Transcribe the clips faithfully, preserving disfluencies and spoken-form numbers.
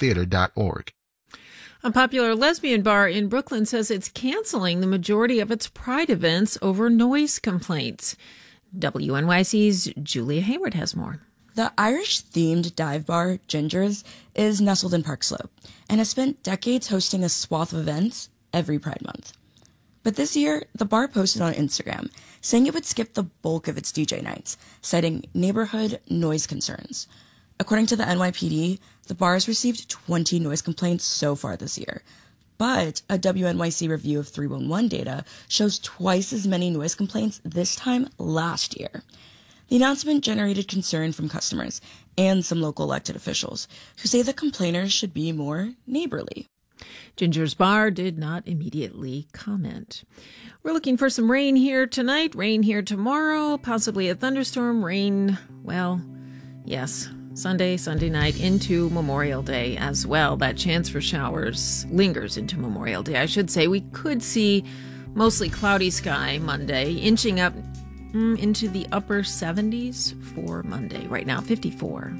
theater dot org. A popular lesbian bar in Brooklyn says it's canceling the majority of its Pride events over noise complaints. W N Y C's Julia Hayward has more. The Irish-themed dive bar, Ginger's, is nestled in Park Slope and has spent decades hosting a swath of events every Pride Month. But this year, the bar posted on Instagram saying it would skip the bulk of its D J nights, citing neighborhood noise concerns. According to the N Y P D, the bar has received twenty noise complaints so far this year. But a W N Y C review of three one one data shows twice as many noise complaints this time last year. The announcement generated concern from customers and some local elected officials who say the complainers should be more neighborly. Ginger's Bar did not immediately comment. We're looking for some rain here tonight, rain here tomorrow, possibly a thunderstorm, rain, well, yes, Sunday, Sunday night into Memorial Day as well. That chance for showers lingers into Memorial Day. I should say we could see mostly cloudy sky Monday, inching up mm, into the upper seventies for Monday. Right now, fifty-four.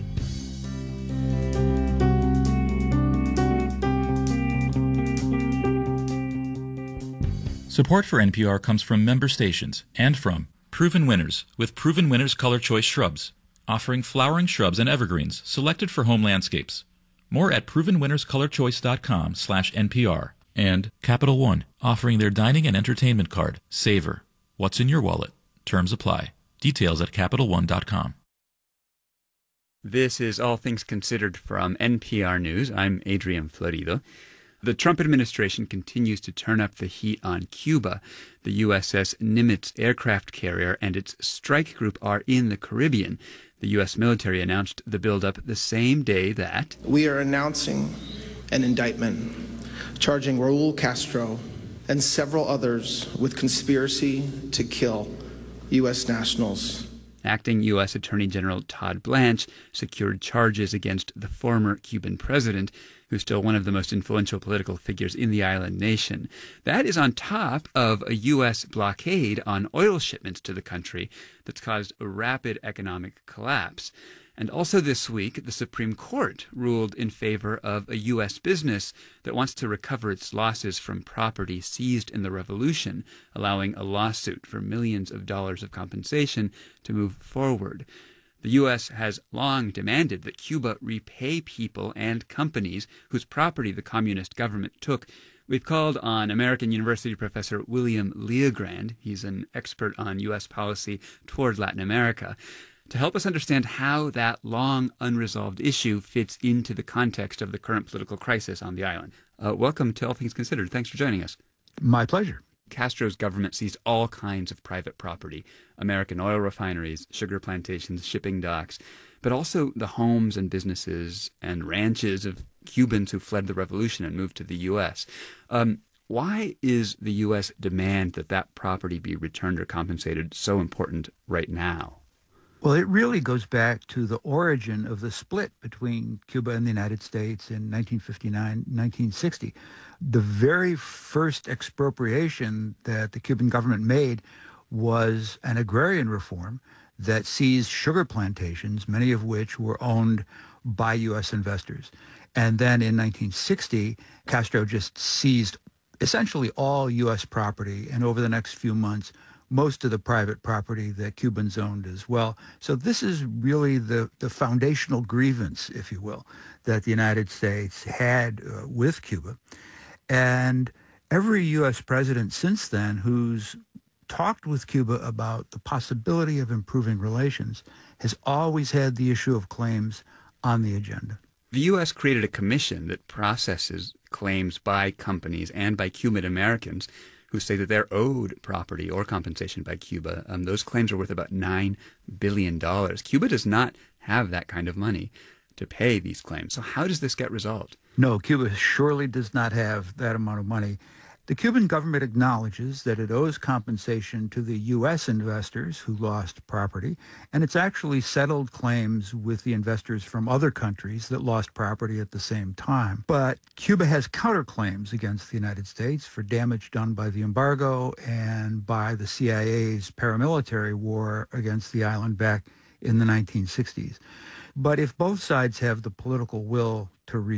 Support for N P R comes from member stations and from Proven Winners with Proven Winners Color Choice Shrubs, offering flowering shrubs and evergreens selected for home landscapes. More at proven winners color choice dot com slash N P R. And Capital One, offering their dining and entertainment card, Savor. What's in your wallet? Terms apply. Details at capital one dot com. This is All Things Considered from N P R News. I'm Adrian Florido. The Trump administration continues to turn up the heat on Cuba. The U S S Nimitz aircraft carrier and its strike group are in the Caribbean. The U S military announced the buildup the same day that we are announcing an indictment charging Raul Castro and several others with conspiracy to kill U S nationals. Acting U S Attorney General Todd Blanche secured charges against the former Cuban president, who's still one of the most influential political figures in the island nation. That is on top of a U S blockade on oil shipments to the country that's caused a rapid economic collapse. And also this week, the Supreme Court ruled in favor of a U S business that wants to recover its losses from property seized in the revolution, allowing a lawsuit for millions of dollars of compensation to move forward. The U S has long demanded that Cuba repay people and companies whose property the communist government took. We've called on American University professor William Leogrand, he's an expert on U S policy toward Latin America, to help us understand how that long unresolved issue fits into the context of the current political crisis on the island. Uh, welcome to All Things Considered. Thanks for joining us. My pleasure. Castro's government seized all kinds of private property, American oil refineries, sugar plantations, shipping docks, but also the homes and businesses and ranches of Cubans who fled the revolution and moved to the U S. Um, why is the U S demand that that property be returned or compensated so important right now? Well, it really goes back to the origin of the split between Cuba and the United States in nineteen fifty-nine, nineteen sixty. The very first expropriation that the Cuban government made was an agrarian reform that seized sugar plantations, many of which were owned by U S investors. And then in nineteen sixty, Castro just seized essentially all U S property, and over the next few months, most of the private property that Cubans owned as well. So this is really the, the foundational grievance, if you will, that the United States had uh, with Cuba. And every U S president since then who's talked with Cuba about the possibility of improving relations has always had the issue of claims on the agenda. The U S created a commission that processes claims by companies and by Cuban Americans who say that they're owed property or compensation by Cuba. Um, those claims are worth about nine billion dollars. Cuba does not have that kind of money to pay these claims. So how does this get resolved? No, Cuba surely does not have that amount of money. The Cuban government acknowledges that it owes compensation to the U S investors who lost property, and it's actually settled claims with the investors from other countries that lost property at the same time. But Cuba has counterclaims against the United States for damage done by the embargo and by the C I A's paramilitary war against the island back in the nineteen sixties. But if both sides have the political will to